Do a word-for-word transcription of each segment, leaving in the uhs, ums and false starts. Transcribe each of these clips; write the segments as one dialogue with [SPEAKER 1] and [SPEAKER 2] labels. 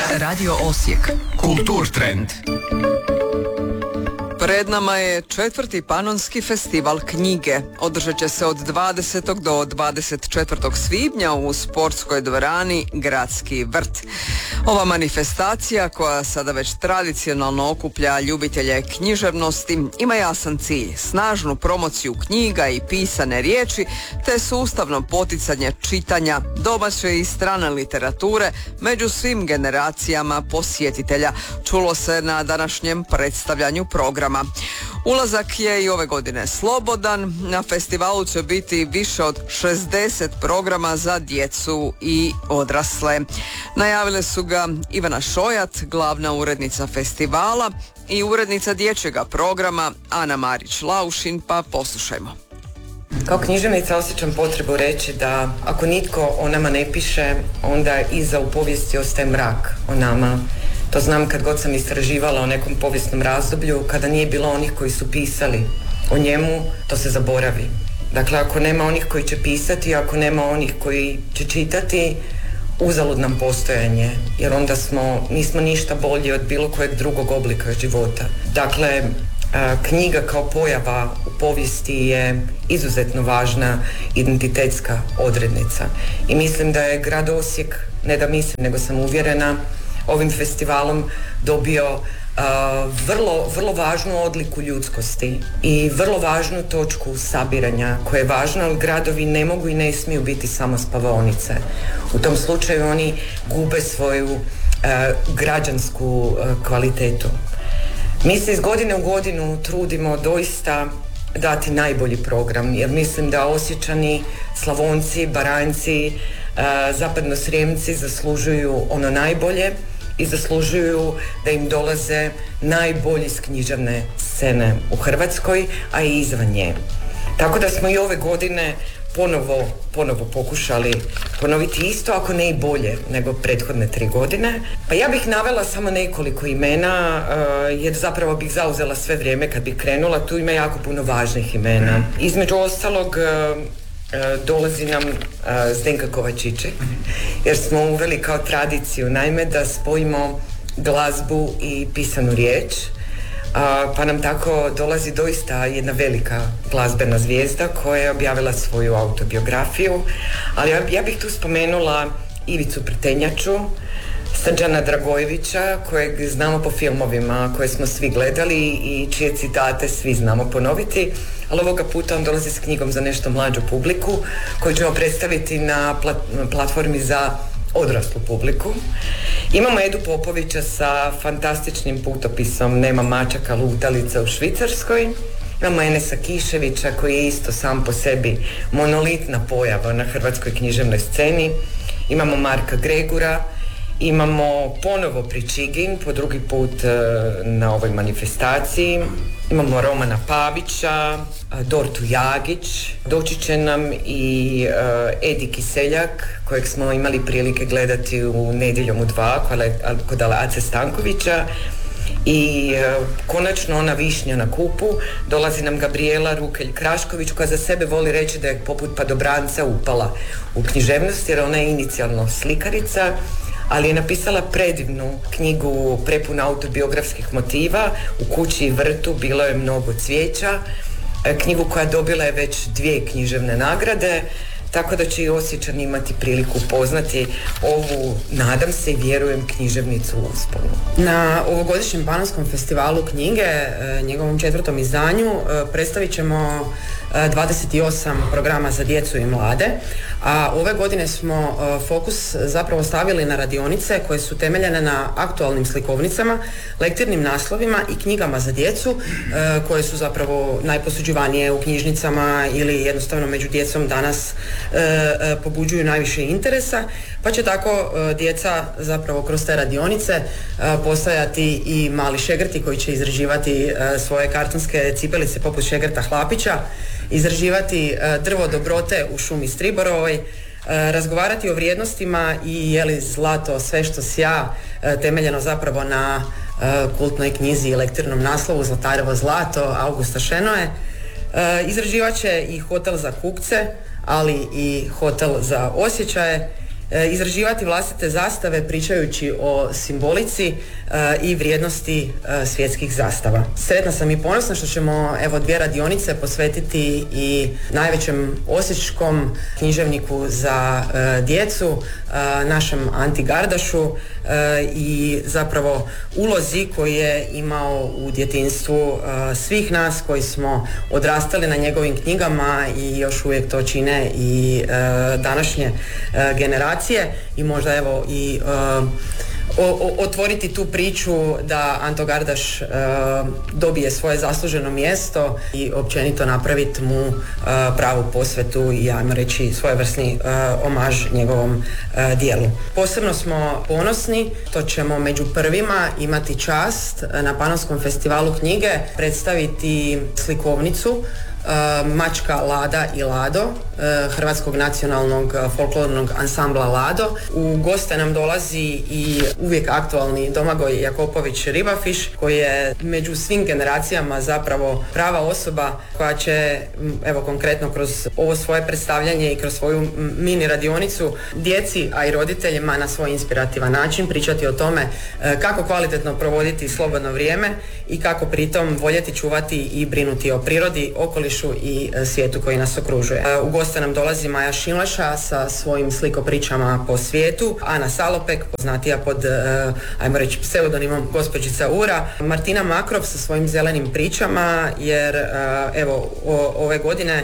[SPEAKER 1] Radio Osijek. Kulturtrend.
[SPEAKER 2] Pred nama je četvrti Panonski festival knjige. Održat će se od dvadesetog do dvadeset četvrtog svibnja u sportskoj dvorani Gradski vrt. Ova manifestacija, koja sada već tradicionalno okuplja ljubitelje književnosti, ima jasan cilj: snažnu promociju knjiga i pisane riječi, te sustavno poticanje čitanja domaće i strane literature među svim generacijama posjetitelja, čulo se na današnjem predstavljanju programa. Ulazak je i ove godine slobodan. Na festivalu će biti više od šezdeset programa za djecu i odrasle. Najavile su ga Ivana Šojat, glavna urednica festivala, i urednica dječjega programa Ana Marić-Laušin, pa poslušajmo.
[SPEAKER 3] Kao književnica osjećam potrebu reći da ako nitko o nama ne piše, onda iza u povijesti ostaje mrak o nama. To znam kad god sam istraživala o nekom povijesnom razdoblju, kada nije bilo onih koji su pisali o njemu, to se zaboravi. Dakle, ako nema onih koji će pisati, ako nema onih koji će čitati, uzalud nam postojanje, jer onda smo, nismo ništa bolji od bilo kojeg drugog oblika života. Dakle, knjiga kao pojava u povijesti je izuzetno važna identitetska odrednica. I mislim da je grad Osijek, ne da mislim, nego sam uvjerena, ovim festivalom dobio uh, vrlo, vrlo važnu odliku ljudskosti i vrlo važnu točku sabiranja koja je važna, ali gradovi ne mogu i ne smiju biti samo spavaonice. U tom slučaju oni gube svoju uh, građansku uh, kvalitetu. Mi se iz godine u godinu trudimo doista dati najbolji program, jer mislim da Osječani, Slavonci, Baranjci, uh, Zapadnosrijemci zaslužuju ono najbolje i zaslužuju da im dolaze najbolji s književne scene u Hrvatskoj, a i izvan nje. Tako da smo i ove godine ponovo, ponovo pokušali ponoviti isto, ako ne i bolje nego prethodne tri godine. Pa ja bih navela samo nekoliko imena, uh, jer zapravo bih zauzela sve vrijeme kad bih krenula. Tu ima jako puno važnih imena. Između ostalog, uh, uh, dolazi nam uh, Zdenka Kovačiček, jer smo uveli kao tradiciju, naime, da spojimo glazbu i pisanu riječ. Uh, pa nam tako dolazi doista jedna velika glazbena zvijezda koja je objavila svoju autobiografiju, ali ja, ja bih tu spomenula Ivicu Prtenjaču, Srđana Dragojevića, kojeg znamo po filmovima koje smo svi gledali i čije citate svi znamo ponoviti, ali ovoga puta on dolazi s knjigom za nešto mlađu publiku koju ćemo predstaviti na plat- platformi za odraslu publiku. Imamo Edu Popovića sa fantastičnim putopisom Nema mačaka lutalica u Švicarskoj. Imamo Enesa Kiševića koji je isto sam po sebi monolitna pojava na hrvatskoj književnoj sceni. Imamo Marka Gregura. Imamo ponovo Pričigin, po drugi put e, na ovoj manifestaciji. Imamo Romana Pavića, Dortu Jagić, doći će nam i e, Edi Kiseljak, kojeg smo imali prilike gledati u Nedjeljom u dva kod Ace Stankovića. I e, konačno ona višnja na kupu, dolazi nam Gabriela Rukelj-Krašković, koja za sebe voli reći da je poput padobranca upala u književnost, jer ona je inicijalno slikarica, ali je napisala predivnu knjigu prepuna autobiografskih motiva. U kući i vrtu bilo je mnogo cvijeća, knjigu koja dobila je već dvije književne nagrade, tako da će i Osječani imati priliku upoznati ovu, nadam se i vjerujem, književnicu u usponu.
[SPEAKER 4] Na ovogodišnjem Panonskom festivalu knjige, njegovom četvrtom izdanju, predstavit ćemo dvadeset osam programa za djecu i mlade, a ove godine smo fokus zapravo stavili na radionice koje su temeljene na aktualnim slikovnicama, lektirnim naslovima i knjigama za djecu koje su zapravo najposuđivanije u knjižnicama ili jednostavno među djecom danas pobuđuju najviše interesa, pa će tako djeca zapravo kroz te radionice postojati i mali šegrti koji će izrađivati svoje kartonske cipelice poput šegrta Hlapića, izrađivati drvo dobrote u šumi Striborovoj, razgovarati o vrijednostima i je li zlato sve što sja, temeljeno zapravo na kultnoj knjizi i lektirnom naslovu Zlatarevo zlato Augusta Šenoe. Izrađivat će i hotel za kukce, ali i hotel za osjećaje izraživati vlastite zastave pričajući o simbolici i vrijednosti svjetskih zastava. Sretna sam i ponosna što ćemo evo dvije radionice posvetiti i najvećem osječkom književniku za djecu, našem Anti Gardašu i zapravo ulozi koji je imao u djetinjstvu svih nas koji smo odrastali na njegovim knjigama i još uvijek to čine i današnje generacije i možda evo i O, o, otvoriti tu priču da Anto Gardaš e, dobije svoje zasluženo mjesto i općenito napraviti mu e, pravu posvetu i ajmo reći svojevrsni e, omaž njegovom e, dijelu. Posebno smo ponosni što ćemo među prvima imati čast na Panonskom festivalu knjige predstaviti slikovnicu Uh, Mačka, Lada i Lado uh, Hrvatskog nacionalnog uh, folklornog ansambla Lado. U goste nam dolazi i uvijek aktualni Domagoj Jakopović Ribafiš koji je među svim generacijama zapravo prava osoba koja će evo konkretno kroz ovo svoje predstavljanje i kroz svoju mini radionicu djeci, a i roditeljima na svoj inspirativan način pričati o tome uh, kako kvalitetno provoditi slobodno vrijeme i kako pritom voljeti, čuvati i brinuti o prirodi, okolišu i svijetu koji nas okružuje. U goste nam dolazi Maja Šinleša sa svojim slikopričama po svijetu, Ana Salopek, poznatija pod, ajmo reći, pseudonimom Gospođica Ura, Martina Makrov sa svojim zelenim pričama, jer evo o, ove godine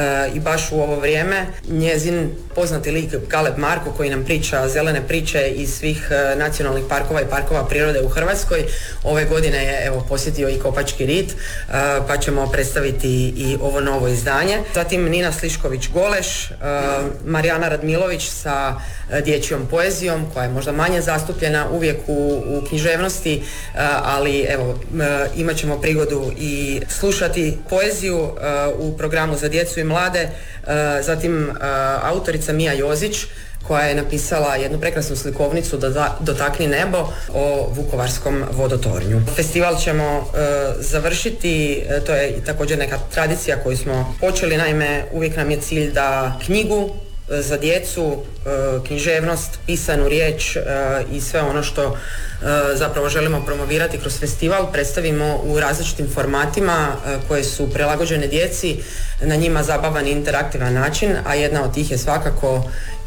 [SPEAKER 4] i baš u ovo vrijeme njezin poznati lik Kaleb Marko koji nam priča zelene priče iz svih nacionalnih parkova i parkova prirode u Hrvatskoj, ove godine je evo posjetio i Kopački rit, pa ćemo predstaviti i ovo novo izdanje. Zatim Nina Slišković-Goleš, Marijana Radmilović sa dječjom poezijom koja je možda manje zastupljena uvijek u, u književnosti, ali evo imat ćemo prigodu i slušati poeziju u programu za djecu i mlade. Zatim autorica Mija Jozić koja je napisala jednu prekrasnu slikovnicu Dotakni nebo o vukovarskom vodotornju. Festival ćemo e, završiti, e, to je također neka tradicija koju smo počeli, naime uvijek nam je cilj da knjigu e, za djecu, e, književnost, pisanu riječ e, i sve ono što e, zapravo želimo promovirati kroz festival predstavimo u različitim formatima e, koje su prilagođene djeci, na njima zabavan i interaktivan način, a jedna od tih je svakako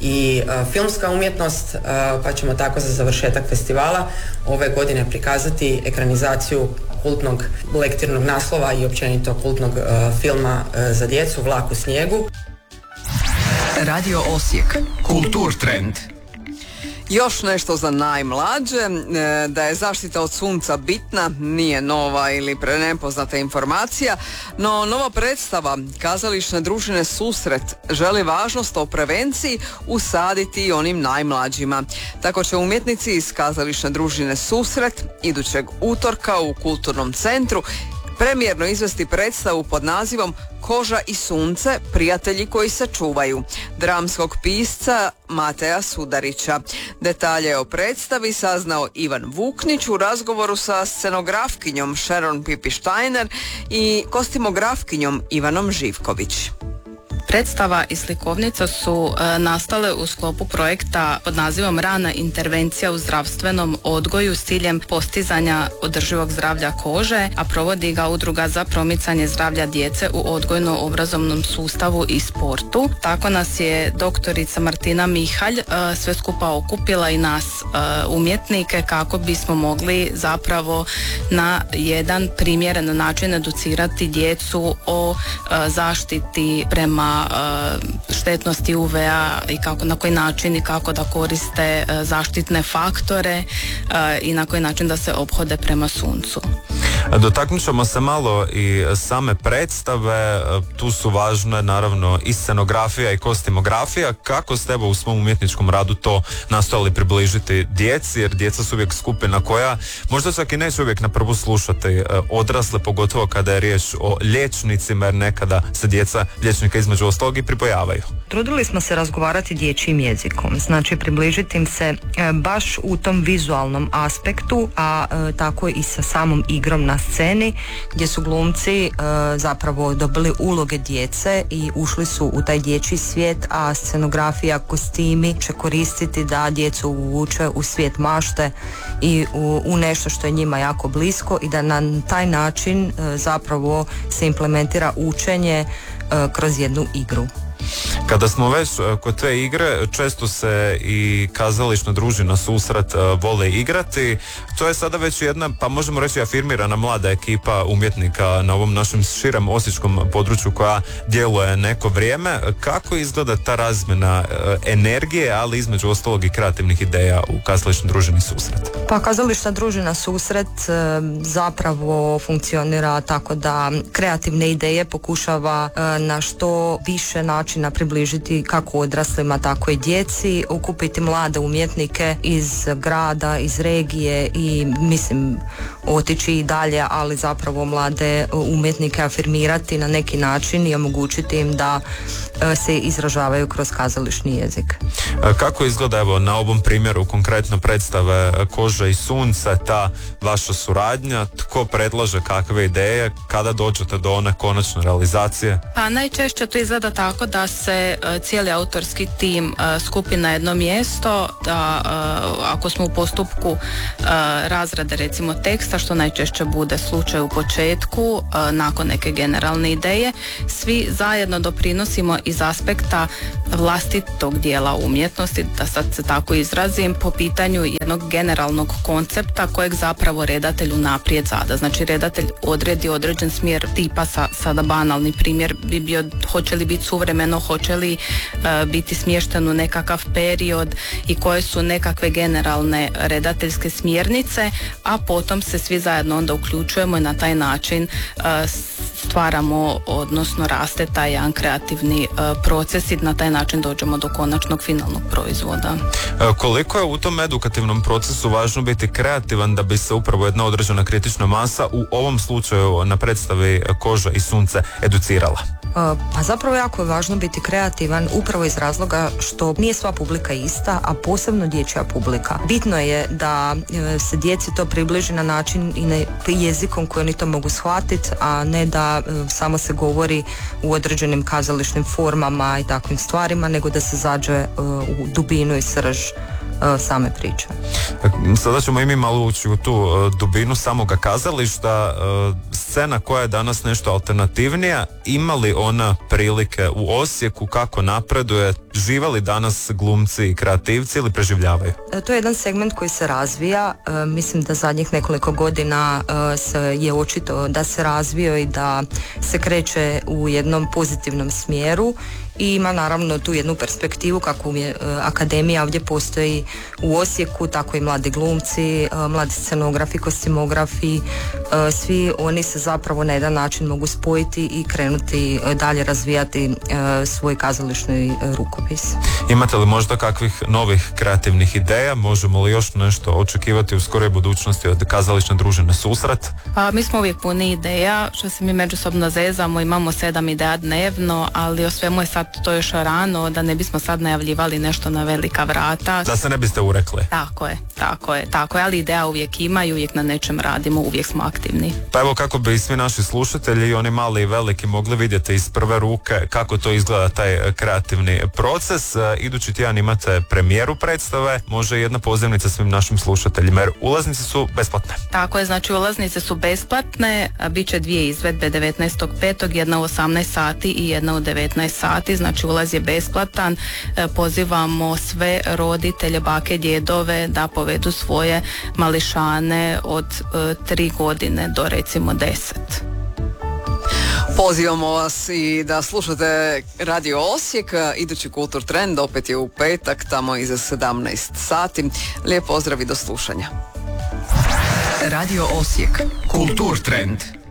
[SPEAKER 4] i uh, filmska umjetnost, uh, pa ćemo tako za završetak festivala ove godine prikazati ekranizaciju kultnog lektirnog naslova i općenito kultnog uh, filma uh, za djecu Vlak u snijegu.
[SPEAKER 1] Radio Osijek. Kulturtrend.
[SPEAKER 2] Još nešto za najmlađe, da je zaštita od sunca bitna, nije nova ili prenepoznata informacija, no nova predstava Kazališne družine Susret želi važnost o prevenciji usaditi i onim najmlađima. Tako će umjetnici iz Kazališne družine Susret idućeg utorka u Kulturnom centru premijerno izvesti predstavu pod nazivom Koža i sunce, prijatelji koji se čuvaju, dramskog pisca Mateja Sudarića. Detalje o predstavi saznao Ivan Vuknić u razgovoru sa scenografkinjom Sharon Pipi-Steiner i kostimografkinjom Ivanom Živković.
[SPEAKER 5] Predstava i slikovnica su e, nastale u sklopu projekta pod nazivom Rana intervencija u zdravstvenom odgoju s ciljem postizanja održivog zdravlja kože, a provodi ga Udruga za promicanje zdravlja djece u odgojno-obrazovnom sustavu i sportu. Tako nas je doktorica Martina Mihalj e, sve skupa okupila i nas e, umjetnike kako bismo mogli zapravo na jedan primjeren način educirati djecu o e, zaštiti prema štetnosti U V A i kako, na koji način i kako da koriste zaštitne faktore i na koji način da se ophode prema suncu.
[SPEAKER 6] Dotaknut ćemo se malo i same predstave, tu su važne naravno i scenografija i kostimografija. Kako ste u svom umjetničkom radu to nastojali približiti djeci, jer djeca su uvijek skupina koja možda čak i neće uvijek na prvu slušati odrasle, pogotovo kada je riječ o liječnicima, jer nekada se djeca liječnika između ostalog i pripojavaju.
[SPEAKER 7] Trudili smo se razgovarati dječjim jezikom, znači približiti im se baš u tom vizualnom aspektu, a tako i sa samom igrom na sceni, gdje su glumci uh, zapravo dobili uloge djece i ušli su u taj dječji svijet, a scenografija, kostimi će koristiti da djecu uvuče u svijet mašte i u, u nešto što je njima jako blisko i da na taj način uh, zapravo se implementira učenje uh, kroz jednu igru.
[SPEAKER 6] Kada smo već kod te igre, često se i kazališna družina Susret vole igrati. To je sada već jedna, pa možemo reći, afirmirana mlada ekipa umjetnika na ovom našem širem osječkom području koja djeluje neko vrijeme. Kako izgleda ta razmjena energije, ali između ostalog i kreativnih ideja u kazališnoj družini Susret?
[SPEAKER 7] Pa kazališna družina Susret zapravo funkcionira tako da kreativne ideje pokušava na što više načina približiti kako odraslima, tako i djeci, okupiti mlade umjetnike iz grada, iz regije i mislim otići i dalje, ali zapravo mlade umjetnike afirmirati na neki način i omogućiti im da se izražavaju kroz kazališni jezik.
[SPEAKER 6] Kako izgleda, evo, na ovom primjeru konkretno predstave Koža i sunce, ta vaša suradnja, tko predlaže kakve ideje, kada dođete do one konačne realizacije?
[SPEAKER 5] Pa najčešće to izgleda tako da se uh, cijeli autorski tim uh, skupi na jedno mjesto, da uh, ako smo u postupku uh, razrade recimo teksta, što najčešće bude slučaj u početku, uh, nakon neke generalne ideje, svi zajedno doprinosimo iz aspekta vlastitog dijela umjetnosti, da sad se tako izrazim, po pitanju jednog generalnog koncepta kojeg zapravo redatelj unaprijed zada. Znači redatelj odredi određen smjer, tipa sa, sada banalni primjer bi bio hoće li biti suvremeno, hoće li uh, biti smješten u nekakav period i koje su nekakve generalne redateljske smjernice, a potom se svi zajedno onda uključujemo i na taj način uh, stvaramo, odnosno raste taj jedan kreativni uh, proces i na taj način dođemo do konačnog finalnog proizvoda.
[SPEAKER 6] E, koliko je u tom edukativnom procesu važno biti kreativan da bi se upravo jedna određena kritična masa, u ovom slučaju na predstavi Koža i sunce, educirala?
[SPEAKER 7] Pa zapravo jako je važno biti kreativan upravo iz razloga što nije sva publika ista, a posebno dječja publika. Bitno je da se djeci to približi na način i na jezikom koji oni to mogu shvatiti, a ne da samo se govori u određenim kazališnim formama i takvim stvarima, nego da se zađe u dubinu i srž same priče.
[SPEAKER 6] Sada ćemo i mi malo ući u tu uh, dubinu samoga kazališta. Uh, scena koja je danas nešto alternativnija, ima li ona prilike u Osijeku, kako napreduje, žive li danas glumci i kreativci ili preživljavaju?
[SPEAKER 7] To je jedan segment koji se razvija. Uh, mislim da zadnjih nekoliko godina uh, se je očito da se razvio i da se kreće u jednom pozitivnom smjeru. I ima naravno tu jednu perspektivu kako je uh, akademija ovdje postoji u Osijeku, tako i mladi glumci, uh, mladi scenografi, kostimografi, uh, svi oni se zapravo na jedan način mogu spojiti i krenuti uh, dalje razvijati uh, svoj kazališni uh, rukopis.
[SPEAKER 6] Imate li možda kakvih novih kreativnih ideja? Možemo li još nešto očekivati u skoroj budućnosti od kazališne družine Susret?
[SPEAKER 5] Pa mi smo uvijek puni ideja, što se mi međusobno zezamo, imamo sedam ideja dnevno, ali o svemu je sad to još rano, da ne bismo sad najavljivali nešto na velika vrata.
[SPEAKER 6] Da se ne biste urekli.
[SPEAKER 5] Tako je, tako je, tako je, ali ideja uvijek ima i uvijek na nečem radimo, uvijek smo aktivni.
[SPEAKER 6] Pa evo, kako bi svi naši slušatelji, i oni mali i veliki, mogli vidjeti iz prve ruke kako to izgleda taj kreativni proces. Idući tjedan imate premijeru predstave, može jedna pozivnica svim našim slušateljima, jer ulaznice su besplatne.
[SPEAKER 5] Tako je, znači ulaznice su besplatne, bit će dvije izvedbe devetnaestog petog jedna u osamnaest sati i jedna u devetnaest sati, znači ulaz je besplatan. Pozivamo sve roditelje, bake, djedove da povedu svoje mališane od e, tri godine do recimo deset.
[SPEAKER 2] Pozivamo vas i da slušate Radio Osijek. Idući Kultur Trend opet je u petak, tamo iza sedamnaest sati. Lijep pozdrav i do slušanja.
[SPEAKER 1] Radio Osijek. Kultur Trend.